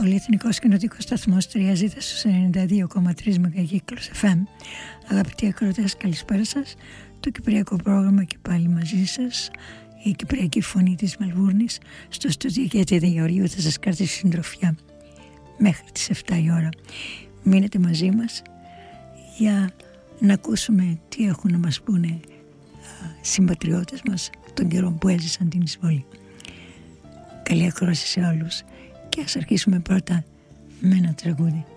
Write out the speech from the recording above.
Πολυεθνικός κοινοτικός σταθμός 3Z στους 92,3 μεγακύκλους FM. Αγαπητοί ακροατές, καλησπέρα σας. Το κυπριακό πρόγραμμα και πάλι μαζί σας. Η κυπριακή φωνή της Μελβούρνης. Στο στούντιο και τη Ιανουαρίου θα σας κρατήσει συντροφιά μέχρι τις 7 η ώρα. Μείνετε μαζί μας για να ακούσουμε τι έχουν να μας πούνε συμπατριώτες μας τον καιρό που έζησαν την εισβολή. Καλή ακρόαση σε όλους και ας αρχίσουμε πρώτα με ένα τραγούδι.